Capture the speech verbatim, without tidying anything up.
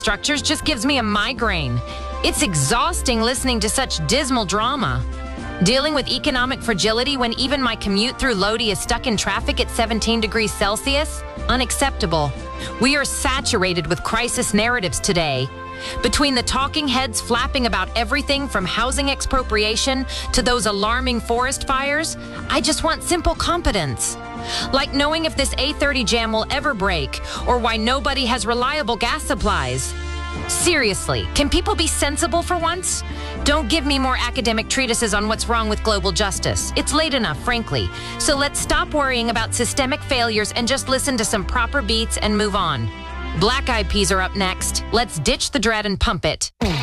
structures just gives me a migraine. It's exhausting listening to such dismal drama. Dealing with economic fragility when even my commute through Lodi is stuck in traffic at seventeen degrees Celsius? Unacceptable. We are saturated with crisis narratives today. Between the talking heads flapping about everything from housing expropriation to those alarming forest fires, I just want simple competence. Like knowing if this A thirty jam will ever break or why nobody has reliable gas supplies. Seriously, can people be sensible for once? Don't give me more academic treatises on what's wrong with global justice. It's late enough, frankly. So let's stop worrying about systemic failures and just listen to some proper beats and move on. Black Eyed Peas are up next. Let's ditch the dread and pump it.